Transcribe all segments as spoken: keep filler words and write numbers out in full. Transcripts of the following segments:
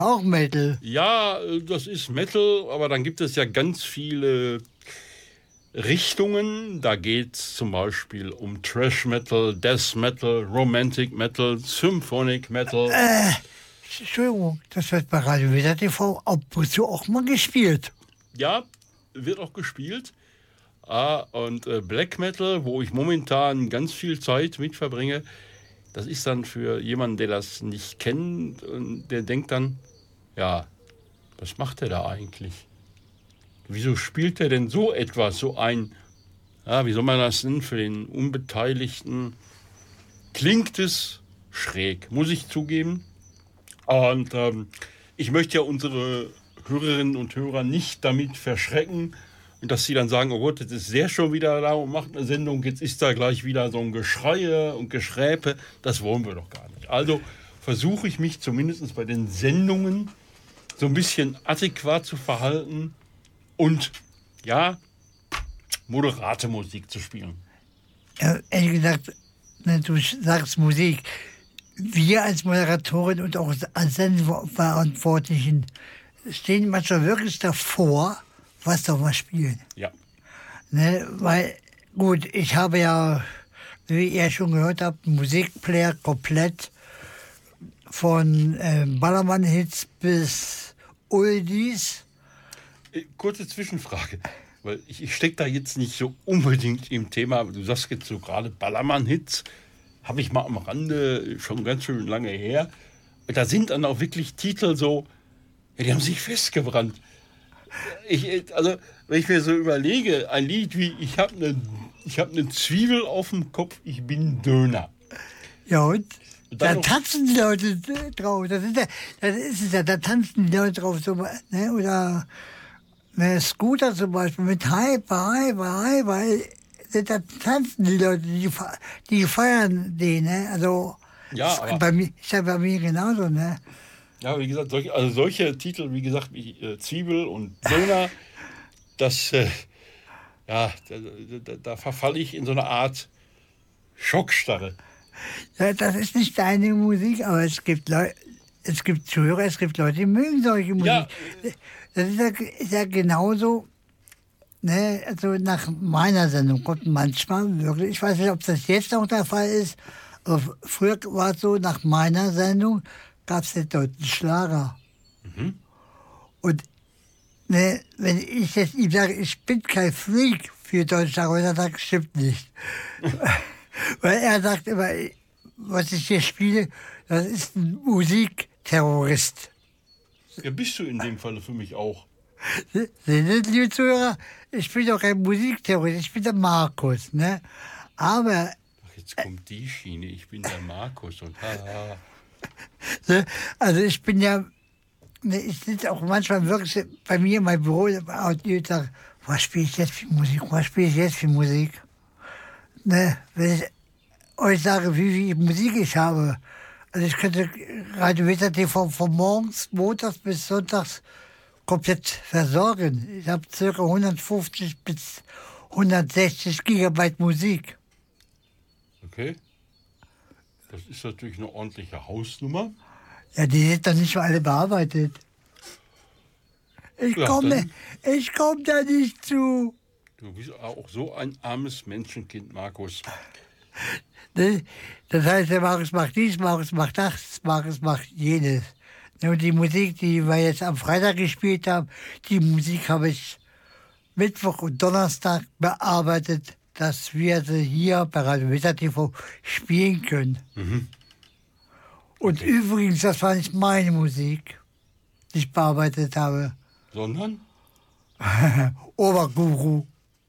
Auch Metal. Ja, das ist Metal, aber dann gibt es ja ganz viele Richtungen. Da geht es zum Beispiel um Thrash Metal, Death Metal, Romantic Metal, Symphonic Metal. Äh, Entschuldigung, das wird bei Radio Weser T V ab und zu auch mal gespielt. Ja, wird auch gespielt. Ah, und äh, Black Metal, wo ich momentan ganz viel Zeit mit verbringe, das ist dann für jemanden, der das nicht kennt, und der denkt dann, ja, was macht er da eigentlich? Wieso spielt er denn so etwas, so ein, ja, wie soll man das nennen, für den Unbeteiligten klingt es schräg, muss ich zugeben. Und ähm, ich möchte ja unsere Hörerinnen und Hörer nicht damit verschrecken, und dass sie dann sagen, oh Gott, jetzt ist sehr schon wieder da und macht eine Sendung, jetzt ist da gleich wieder so ein Geschreie und Geschräpe. Das wollen wir doch gar nicht. Also versuche ich mich zumindest bei den Sendungen so ein bisschen adäquat zu verhalten und, ja, moderate Musik zu spielen. Ja, ehrlich gesagt, ne, du sagst Musik. Wir als Moderatorin und auch als Sendeverantwortlichen stehen manchmal wirklich davor, was soll man spielen. Ja. Ne, weil, gut, ich habe ja, wie ihr schon gehört habt, einen Musikplayer komplett von äh, Ballermann-Hits bis Oldies. Kurze Zwischenfrage, weil ich, ich stecke da jetzt nicht so unbedingt im Thema, aber du sagst jetzt so gerade Ballermann-Hits, habe ich mal am Rande, schon ganz schön lange her. Und da sind dann auch wirklich Titel so, ja, die haben sich festgebrannt. Ich, also, wenn ich mir so überlege, ein Lied wie Ich habe eine ich hab ne Zwiebel auf dem Kopf, ich bin Döner. Ja, und? Und Da noch, tanzen die Leute drauf. Das ist, ja, das ist es ja, da tanzen die Leute drauf. So, ne? Oder ne, Scooter zum Beispiel mit Hyper, Hyper, Hyper. Da tanzen die Leute, die, die feiern den. Ne? Also, ja, aber, bei mir, ist ja bei mir genauso. Ne? Ja, wie gesagt, solche, also solche Titel, wie gesagt, wie äh, Zwiebel und Döner, das, äh, ja, da, da, da verfalle ich in so eine Art Schockstarre. Ja, das ist nicht deine Musik, aber es gibt Leute, es gibt Zuhörer, es gibt Leute, die mögen solche Musik. Ja. Das ist ja, ist ja genauso, ne, also nach meiner Sendung kommt manchmal wirklich, ich weiß nicht, ob das jetzt noch der Fall ist, aber früher war es so, nach meiner Sendung gab es den deutschen Schlager. Mhm. Und ne, wenn ich jetzt ihm sage, ich bin kein Freak für deutschen Schlager, dann sagt, stimmt nicht. Weil er sagt immer, was ich hier spiele, das ist ein Musikterrorist. Ja, bist du in dem Falle für mich auch. Sehen Sie, liebe Zuhörer, ich bin doch kein Musikterrorist, ich bin der Markus, ne? Aber... Ach, jetzt kommt die Schiene, ich bin der Markus und haha. Also ich bin ja, ich sitze auch manchmal wirklich bei mir in meinem Büro und ich sage, was spiele ich jetzt für Musik, was spiele ich jetzt für Musik? Ne, wenn ich euch sage, wie viel Musik ich habe, also ich könnte Radio Weser T V von morgens, montags bis sonntags komplett versorgen. Ich habe ca. hundertfünfzig bis hundertsechzig Gigabyte Musik. Okay. Das ist natürlich eine ordentliche Hausnummer. Ja, die sind doch nicht mal alle bearbeitet. Ich Ja, komme ich komm da nicht zu. Du bist auch so ein armes Menschenkind, Markus. Das heißt, der Markus macht dies, Markus macht das, Markus macht jenes. Und die Musik, die wir jetzt am Freitag gespielt haben, die Musik habe ich Mittwoch und Donnerstag bearbeitet, dass wir sie hier bei Radio Weser T V spielen können. Mhm. Und Okay. übrigens, das war nicht meine Musik, die ich bearbeitet habe. Sondern? Oberguru,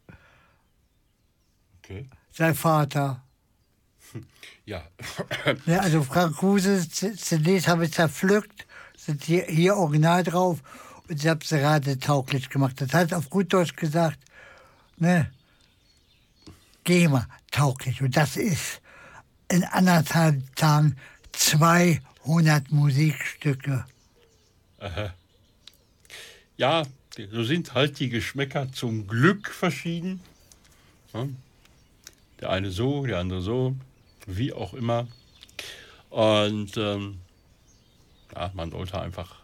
Okay. sein Vater. Ja. Ja, also Frank Kruse C Ds habe ich zerpflückt, sind hier, hier original drauf und ich habe sie gerade tauglich gemacht. Das heißt auf gut Deutsch gesagt, ne, GEMA tauglich. Und das ist in anderthalb Tagen zweihundert Musikstücke. Aha. Ja, so sind halt die Geschmäcker zum Glück verschieden. Ja. Der eine so, der andere so, wie auch immer. Und ähm, ja, man sollte einfach